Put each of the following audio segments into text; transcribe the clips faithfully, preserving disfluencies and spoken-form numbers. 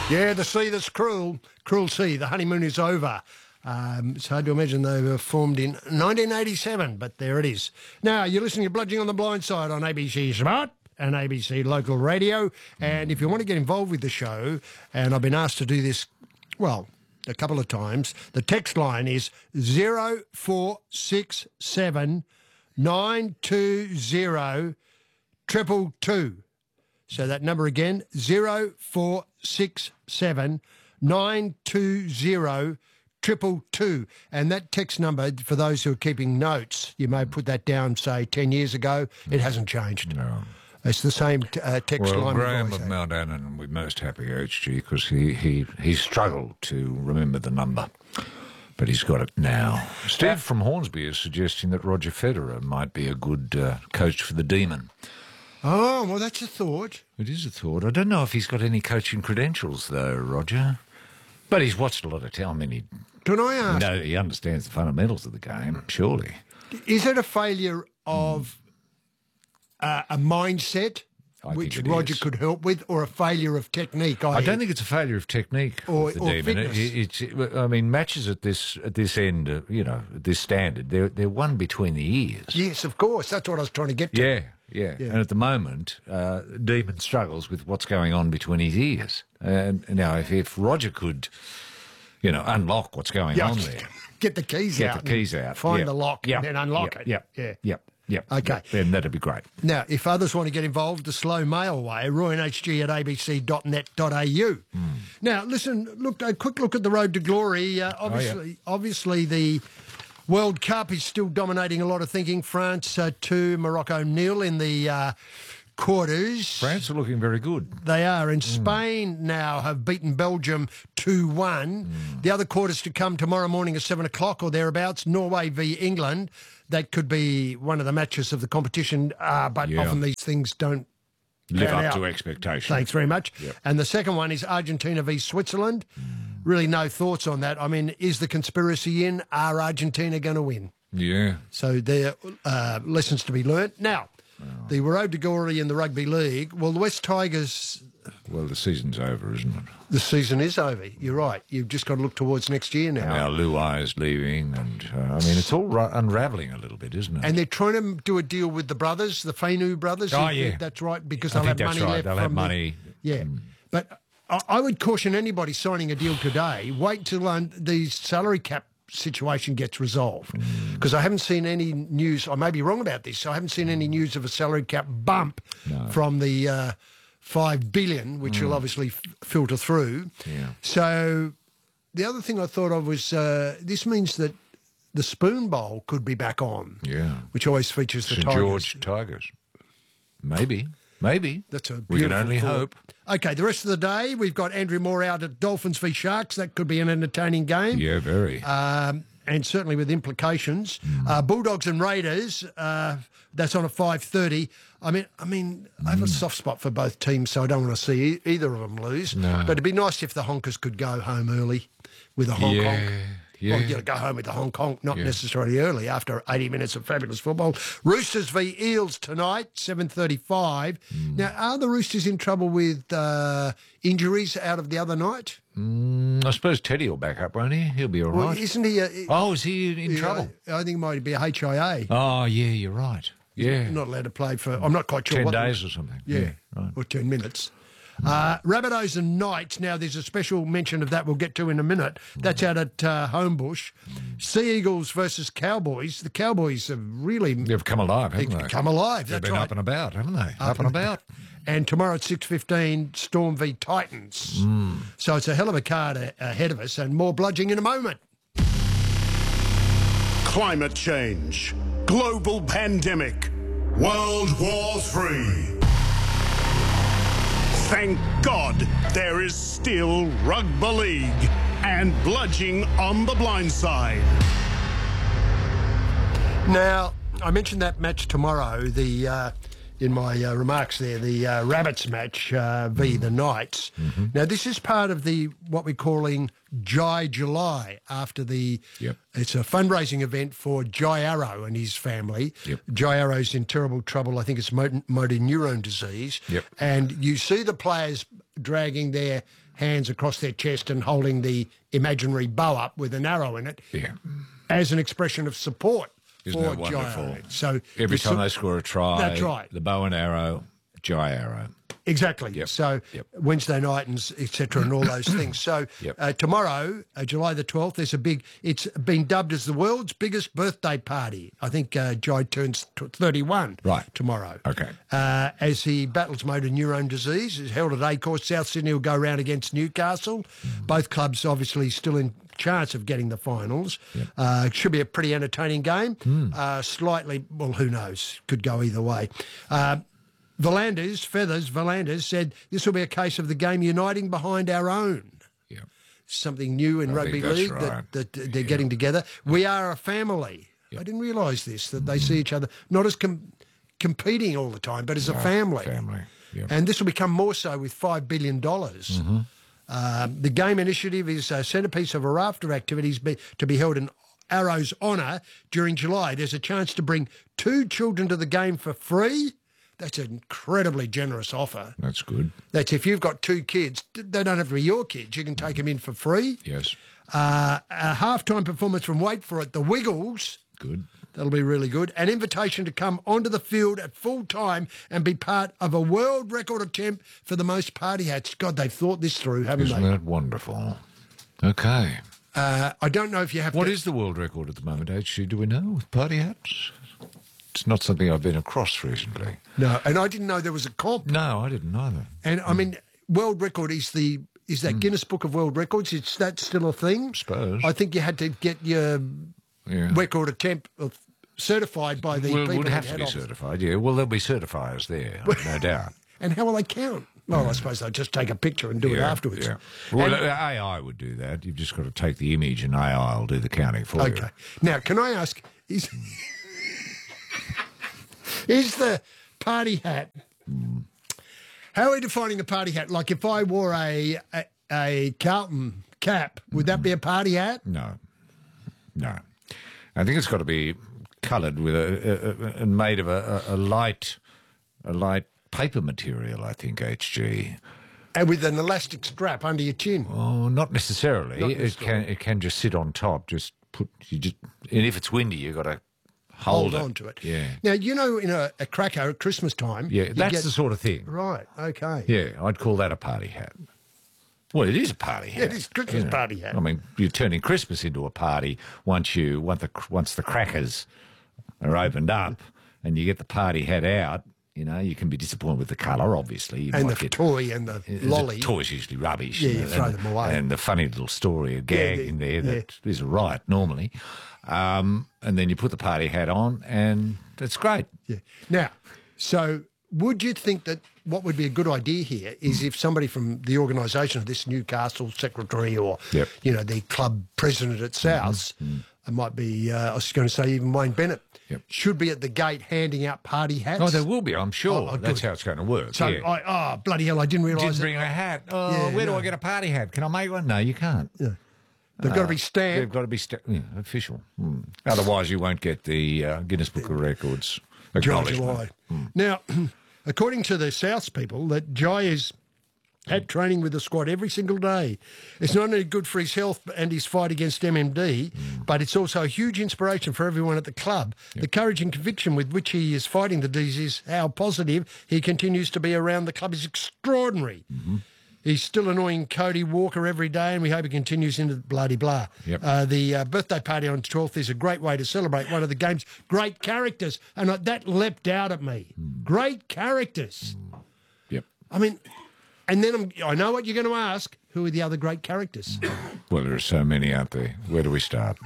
Yeah, the sea that's cruel, cruel sea. The honeymoon is over. Um, it's hard to imagine they were formed in nineteen eighty-seven, but there it is. Now, you're listening to Bludging on the Blind Side on A B C Smart and A B C Local Radio. And if you want to get involved with the show, and I've been asked to do this, well, a couple of times, the text line is zero four six seven nine two zero triple two. So that number again, zero four six seven nine two zero triple two. And that text number, for those who are keeping notes, you may put that down, say, ten years ago. It hasn't changed. No. It's the same uh, text well, line. Well, Graham of Mount Annan, we're most happy, H G, because he, he, he struggled to remember the number. But he's got it now. Steve uh, from Hornsby is suggesting that Roger Federer might be a good uh, coach for the Demon. Oh, well, that's a thought. It is a thought. I don't know if he's got any coaching credentials, though, Roger. But he's watched a lot of telling. I mean, he, Can I ask? No, he understands the fundamentals of the game, surely. Is it a failure of mm. uh, a mindset, I which Roger is. could help with, or a failure of technique? I, I don't think it's a failure of technique or, with the or Demon. fitness. It, it's, I mean, matches at this at this end, uh, you know, at this standard, they're they're one between the ears. Yes, of course. That's what I was trying to get to. Yeah. Yeah. yeah, and at the moment, uh, Demon struggles with what's going on between his ears. And now, if, if Roger could, you know, unlock what's going yeah, on there, get the keys get out, the keys out, find yep. the lock, yep. and then unlock yep. it. Yep. Yeah, yep, yep. Okay, then that'd be great. Now, if others want to get involved, the slow mail way, roy and h g at a b c dot net dot a u. Mm. Now, listen, look, a quick look at the road to glory. Uh, obviously, oh, yeah. obviously the World Cup is still dominating a lot of thinking. France uh, two, Morocco nil in the uh, quarters. France are looking very good. They are. And mm. Spain now have beaten Belgium two one. Mm. The other quarters to come tomorrow morning at seven o'clock or thereabouts. Norway v England. That could be one of the matches of the competition, uh, but yeah. often these things don't live up out. to expectations. Thanks very much. Yep. And the second one is Argentina v Switzerland. Mm. Really no thoughts on that. I mean, is the conspiracy in? Are Argentina going to win? Yeah. So there are uh, lessons to be learnt. Now, oh. the road to glory in the Rugby League, well, the West Tigers... Well, the season's over, isn't it? The season is over. You're right. You've just got to look towards next year now. And now Luai's leaving, and uh, I mean, it's all ru- unravelling a little bit, isn't it? And they're trying to do a deal with the brothers, the Fainu brothers. Oh, yeah. That's right, because I they'll have think money that's right. left They'll from have money. The, yeah. Mm. But I, I would caution anybody signing a deal today, wait till um, the salary cap situation gets resolved. Because mm. I haven't seen any news, I may be wrong about this, I haven't seen any news of a salary cap bump no. from the... Uh, Five billion, which mm. will obviously f- filter through. Yeah. So the other thing I thought of was uh, this means that the Spoon Bowl could be back on. Yeah. Which always features the Saint Tigers. George Tigers. Maybe. Maybe. That's a we can only thought. hope. Okay, the rest of the day, we've got Andrew Moore out at Dolphins v Sharks. That could be an entertaining game. Yeah, very. Um, and certainly with implications. Mm. Uh, Bulldogs and Raiders, uh, that's on at five thirty. I mean, I mean, mm. I have a soft spot for both teams, so I don't want to see e- either of them lose. No. But it'd be nice if the Honkers could go home early with a Hong yeah, Kong. Yeah. Well, you know, go home with the Hong Kong, not yeah. necessarily early, after eighty minutes of fabulous football. Roosters v Eels tonight, seven thirty-five. Mm. Now, are the Roosters in trouble with uh, injuries out of the other night? Mm, I suppose Teddy will back up, won't he? He'll be all well, right. Isn't he? A, oh, is he in yeah, trouble? I think it might be a H I A. Oh, yeah, you're right. Yeah. Not allowed to play for, I'm not quite sure. ten what days the, or something. Yeah, yeah right. or ten minutes. Uh, Rabbitohs and Knights. Now, there's a special mention of that we'll get to in a minute. That's out at uh, Homebush. Sea Eagles versus Cowboys. The Cowboys have really... They've come alive, haven't they've they? come alive, They've that's been right. up and about, haven't they? Up, up and about. And tomorrow at six fifteen, Storm v Titans. Mm. So it's a hell of a card a- ahead of us, and more bludging in a moment. Climate change, global pandemic, World War Three. Thank God there is still Rugby League and Bludging on the Blind Side. Now, I mentioned that match tomorrow, the uh, in my uh, remarks there, the uh, Rabbits match uh, v the Knights. Mm-hmm. Now, this is part of the what we're calling Jai July, after the... Yep. It's a fundraising event for Jai Arrow and his family. Yep. Jai Arrow's in terrible trouble. I think it's motor, motor neurone disease. Yep. And you see the players dragging their hands across their chest and holding the imaginary bow up with an arrow in it Yeah. as an expression of support Isn't for that wonderful? Jai. So Every the time su- they score a try, That's right. the bow and arrow, Jai arrow. Exactly. Yep. So Yep. Wednesday night and et cetera and all those things. So Yep. uh, tomorrow, uh, July the twelfth, there's a big, it's been dubbed as the world's biggest birthday party. I think uh, Jai turns t- thirty-one Right. tomorrow. Okay. Uh, as he battles motor neurone disease, it's held at A Course. South Sydney will go round against Newcastle. Both clubs obviously still in chance of getting the finals. Uh, should be a pretty entertaining game. Uh, slightly, well, who knows? Could go either way. Uh, Volanders, Feathers, Volanders said this will be a case of the game uniting behind our own. Yeah. Something new in I rugby think that's league right. that, that they're getting together. We are a family. I didn't realise this, that they see each other not as com- competing all the time, but as a family. Family. Yep. And this will become more so with five billion dollars. Mm-hmm. Um, the game initiative is a centrepiece of a raft of activities be, to be held in Arrow's honour during July. There's a chance to bring two children to the game for free. That's an incredibly generous offer. That's good. That's if you've got two kids, they don't have to be your kids. You can take them in for free. Yes. Uh, a halftime performance from Wait For It, the Wiggles. Good. That'll be really good. An invitation to come onto the field at full time and be part of a world record attempt for the most party hats. God, they've thought this through, haven't Isn't they? that wonderful? Okay. Uh, I don't know if you have What to... is the world record at the moment, H G? Do we know with party hats? It's not something I've been across recently. No, and I didn't know there was a comp. No, I didn't either. And, I mean, world record is the... Is that Guinness Book of World Records? Is that still a thing? Suppose. I think you had to get your Yeah. record attempt of- certified by the Well, it people would at have to head be office. certified, yeah. Well, there'll be certifiers there, no doubt. And how will they count? Well, I suppose they'll just take a picture and do it Yeah, afterwards. yeah. Well, And- A I would do that. You've just got to take the image and A I will do the counting for you. Okay. Now, can I ask, is, is the party hat, how are we defining a party hat? Like if I wore a, a, a Carlton cap, would that be a party hat? No. No. I think it's got to be coloured with a, a, a and made of a, a, a light a light paper material, I think, H G. And with an elastic strap under your chin? Oh, not necessarily. Not It necessarily. can it can just sit on top. Just put you just and if it's windy, you've got to hold, Hold it. on to it. Yeah. Now, you know, in a, a cracker at Christmas time... Yeah, you that's get- the sort of thing. Right, okay. Yeah, I'd call that a party hat. Well, it is a party hat. It is Christmas party hat. I mean, you're turning Christmas into a party once you once the once the crackers are opened up and you get the party hat out. You know, you can be disappointed with the colour, obviously. You And might the get, toy and the the lolly. toy's usually rubbish. Yeah, you and, throw and- them away. And the funny little story, a gag the- in there yeah. that is right normally. Um, and then you put the party hat on, and it's great. Yeah. Now, so would you think that what would be a good idea here is if somebody from the organisation of this Newcastle secretary or, Yep. you know, the club president at Souths, it might be, uh, I was going to say even Wayne Bennett, Yep. should be at the gate handing out party hats. Oh, there will be, I'm sure. Oh, oh, That's good. how it's going to work. So, yeah. I, oh, bloody hell, I didn't realise Didn't that. bring a hat. Oh, Yeah, where do no. I get a party hat? Can I make one? No, you can't. They've got to be They've stamped. got to be sta- yeah, official. Hmm. Otherwise, you won't get the uh, Guinness Book of Records acknowledgement. July. Now, according to the Souths people, that Jai is at training with the squad every single day. It's not only good for his health and his fight against M M D, but it's also a huge inspiration for everyone at the club. The courage and conviction with which he is fighting the disease, how positive he continues to be around the club is extraordinary. He's still annoying Cody Walker every day, and we hope he continues into bloody blah. Yep. Uh, the uh, birthday party on the twelfth is a great way to celebrate one of the game's great characters, and uh, that leapt out at me. Great characters. Yep. I mean, and then I'm, I know what you're going to ask. Who are the other great characters? Well, there are so many, aren't there? Where do we start?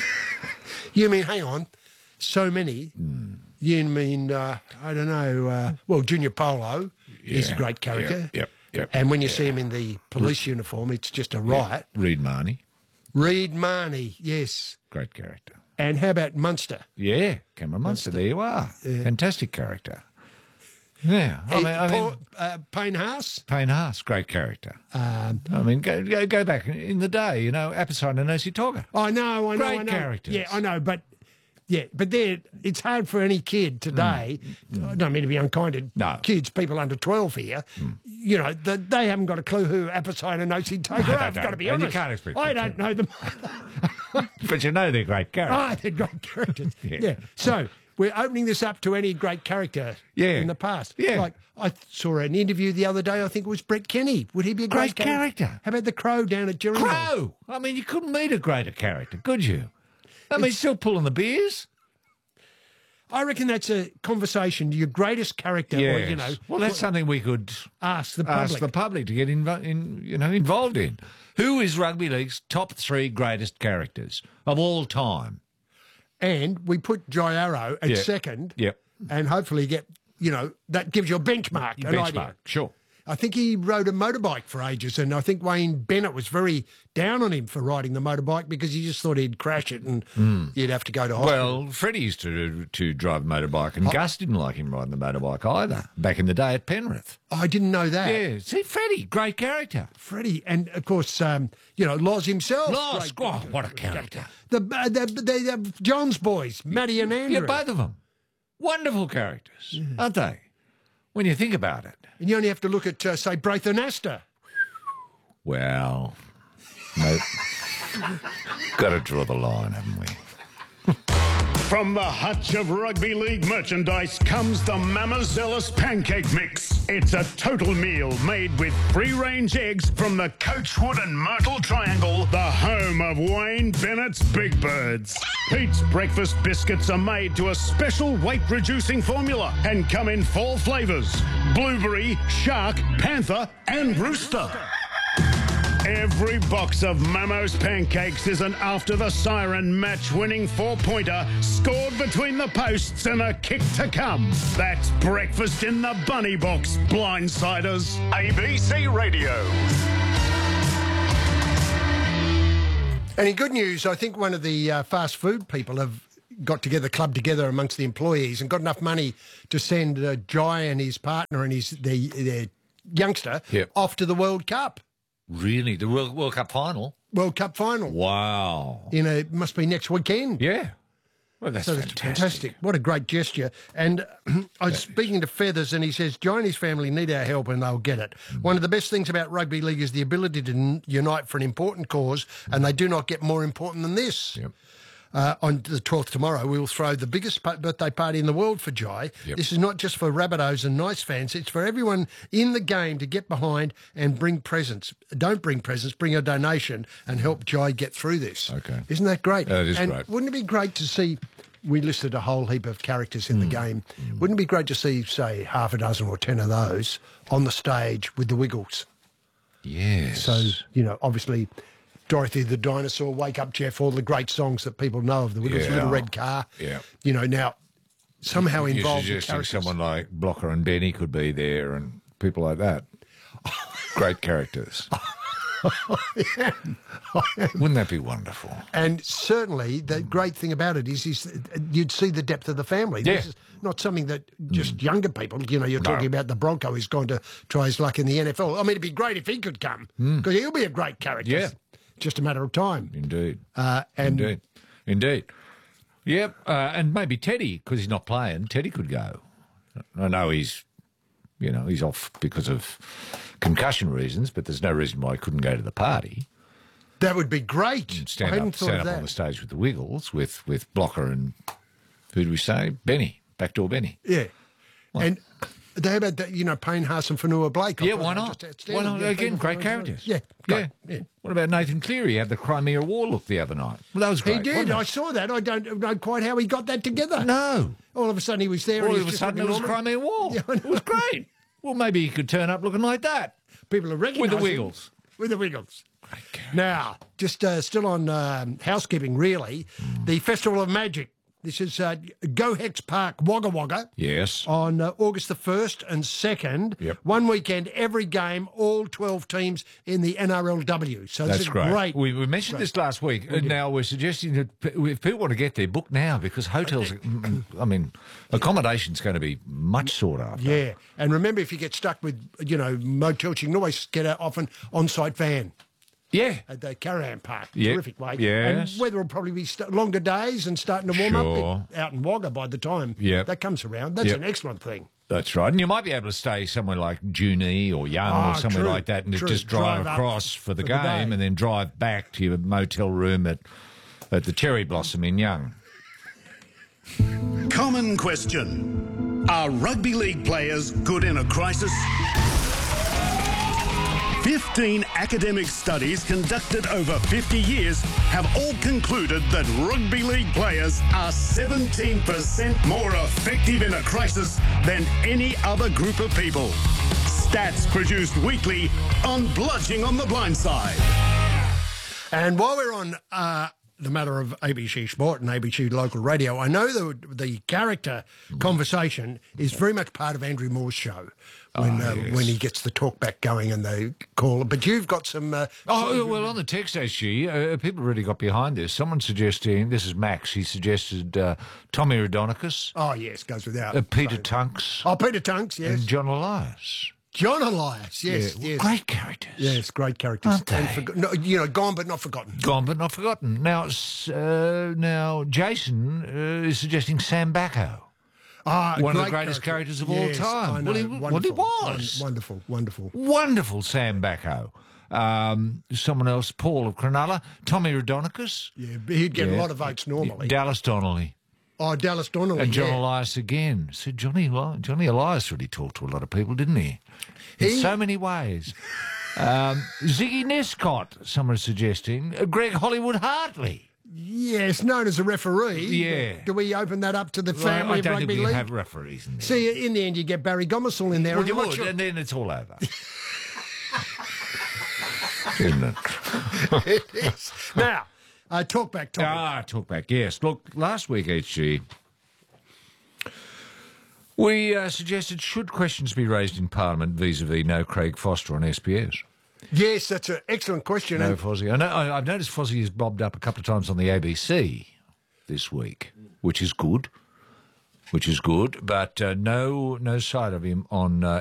You mean, hang on, so many? You mean, uh, I don't know, uh, well, Junior Polo is a Yeah, great character. Yep, yep, yep. And when you see him in the police uniform, it's just a riot. Reed Marnie, Reed Marnie, yes. great character. And how about Munster? Yeah, Cameron Munster, there you are. Fantastic character. Yeah, I mean, I mean Paul, uh, Payne Haas? Payne Haas, great character. Um, I mean, go, go go back in the day, you know, Apicide and Nosy Togger. I know, I know, Great I know. characters. Yeah, I know, but Yeah, but they're, it's hard for any kid today, mm. I don't mean to be unkind to no. kids, people under twelve here, mm. you know, the, they haven't got a clue who Apicide and O C Taker are, I've got to be honest. You can't expect I don't to. know them. But you know they're great characters. Oh, they're great characters. yeah. yeah. So we're opening this up to any great character yeah. in the past. Yeah. Like, I saw an interview the other day, I think it was Brett Kenny. Would he be a great, great character? character? How about the Crow down at Gerringong? Crow! I mean, you couldn't meet a greater character, could you? I mean, it's, still pulling the beers. I reckon that's a conversation. Your greatest character, yes. or, you know. Well, that's something we could ask the public. Ask the public to get invo- in, you know, involved in. Who is rugby league's top three greatest characters of all time? And we put Jai Arrow at yep. second. Yep. And hopefully get, you know, that gives you a benchmark. An benchmark, idea. Sure. I think he rode a motorbike for ages, and I think Wayne Bennett was very down on him for riding the motorbike because he just thought he'd crash it and mm. he'd have to go to hospital. Well, Freddie used to to drive a motorbike, and oh. Gus didn't like him riding the motorbike either, back in the day at Penrith. Oh, I didn't know that. Yeah, see, Freddie, great character. Freddie, and of course, um, you know, Loz himself. Loz, oh, what a character. The, uh, the, the, the John's boys, Matty and Andrew. Yeah, both of them. Wonderful characters, yeah. aren't they? When you think about it. And you only have to look at, uh, say, Braithen Astor. Well, no. Got to draw the line, haven't we? From the hutch of rugby league merchandise comes the Mama Zealous Pancake Mix. It's a total meal made with free-range eggs from the Coachwood and Myrtle Triangle, the home of Wayne Bennett's Big Birds. Pete's breakfast biscuits are made to a special weight-reducing formula and come in four flavours: blueberry, shark, panther and rooster. Every box of Mamo's Pancakes is an After the Siren match-winning four-pointer scored between the posts and a kick to come. That's breakfast in the bunny box, blindsiders. A B C Radio. And in good news, I think one of the uh, fast food people have got together, clubbed together amongst the employees and got enough money to send uh, Jai and his partner and his their, their youngster yep. off to the World Cup. Really? The World, World Cup final? World Cup final. Wow. You know, it must be next weekend. Yeah. Well, that's so fantastic. fantastic. What a great gesture. And I was speaking to Feathers, and he says, Jai and his family need our help and they'll get it. Mm. One of the best things about rugby league is the ability to n- unite for an important cause, and they do not get more important than this. Yep. Uh, on the twelfth tomorrow, we will throw the biggest birthday party in the world for Jai. Yep. This is not just for Rabbitohs and Nice fans. It's for everyone in the game to get behind and bring presents. Don't bring presents, bring a donation and help Jai get through this. Okay. Isn't that great? That is and great. Wouldn't it be great to see, we listed a whole heap of characters in mm. the game. Mm. Wouldn't it be great to see, say, half a dozen or ten of those on the stage with the Wiggles? Yes. So, you know, obviously... Dorothy the Dinosaur, Wake Up Jeff, all the great songs that people know of the Wiggles, yeah. Little Red Car. Yeah. You know, now somehow You're involved in suggesting characters. someone like Blocker and Benny could be there and people like that. Great characters. yeah. Wouldn't that be wonderful? And certainly the great thing about it is, is you'd see the depth of the family. Yeah. This is not something that just mm. younger people, you know, you're no. talking about the Bronco who's going to try his luck in the N F L. I mean, it'd be great if he could come because mm. he'll be a great character. Yeah. Just a matter of time. Indeed. Uh, and Indeed. Indeed. Yep. Uh, and maybe Teddy, because he's not playing, Teddy could go. I know he's, you know, he's off because of concussion reasons, but there's no reason why he couldn't go to the party. That would be great. And stand I hadn't up, thought stand of up that. on the stage with the Wiggles, with, with Blocker and, who do we say? Benny. Backdoor Benny. Yeah. What? And they about that, you know, Payne Haas and Fanua Blake. Yeah, why not? Why not? Yeah, Again, great characters. Yeah, great. Yeah. yeah. What about Nathan Cleary? He had the Crimea War look the other night. Well, that was great. He did. I saw that. I don't know quite how he got that together. No. All of a sudden he was there. All and of a sudden it was Crimea War. Yeah, it was great. Well, maybe he could turn up looking like that. People are recognising with the Wiggles. With the Wiggles. Now, just uh, still on um, housekeeping, really, mm. the Festival of Magic. This is uh, Go Hex Park, Wagga Wagga. Yes. On uh, August the first and second. Yep. One weekend, every game, all twelve teams in the N R L W. So that's this is great. great. We, we mentioned great. this last week. And now we're suggesting that if people want to get their book now, because hotels, I mean, accommodation's going to be much sought after. Yeah. And remember, if you get stuck with, you know, motels, you can always get an often on-site van. Yeah. At the Caravan Park. Yep. Terrific way. Yes. And weather will probably be st- longer days and starting to warm Sure. up out in Wagga by the time Yep. that comes around. That's Yep. an excellent thing. That's right. And you might be able to stay somewhere like Junee or Young Ah, or somewhere true, like that and true. just drive, Drive up across for the for the game day. and then drive back to your motel room at, at the Cherry Blossom in Young. Common question. Are rugby league players good in a crisis? Fifteen academic studies conducted over fifty years have all concluded that rugby league players are seventeen percent more effective in a crisis than any other group of people. Stats produced weekly on Bludging on the Blind Side. And while we're on uh, the matter of A B C Sport and A B C Local Radio, I know the the character conversation is very much part of Andrew Moore's show when Ah, uh, yes. when he gets the talk back going and they call. But you've got some. Uh, Oh, well, on the text, actually, uh, people really got behind this. Someone suggesting, this is Max, he suggested uh, Tommy Raudonikis, oh yes, goes without. uh, Peter saying. Tunks, Oh, Peter Tunks, yes. and John Elias. John Elias, yes, Yeah, yes. Great characters. Yes, great characters. Aren't And they? forgo- no, you know, gone but not forgotten. Gone but not forgotten. Now, s- uh, now Jason uh, is suggesting Sam Bacco. Ah, One of the great greatest character. characters of all Yes, time. I know. Well, he- well, he Wonderful. was. Won- Wonderful, wonderful. Wonderful Sam Bacco. Um, someone else, Paul of Cronulla. Tommy Raudonikis. Yeah, he'd get a Yeah. lot of votes normally. Dallas Donnelly. Oh, Dallas Donnelly, And John yeah. Elias again. So Johnny, Eli- Johnny Elias really talked to a lot of people, didn't he? In He- so many ways. um, Ziggy Nescott, someone is suggesting. Uh, Greg Hollywood Hartley. Yes, known as a referee. Yeah. Do we open that up to the Well, family I of don't rugby think we league? have referees in there. See, in the end, you get Barry Gomersall in there. well, and you I'm not would, sure- and then it's all over. Isn't it? It is. Now, uh, talk back, Tommy. Ah, talk back. Yes. Look, last week, H G, we uh, suggested should questions be raised in Parliament vis-a-vis no Craig Foster on S B S? Yes, that's an excellent question. No and Fozzie. I know, I, I've noticed Fozzie has bobbed up a couple of times on the A B C this week, which is good. Which is good, but uh, no, no sight of him on uh,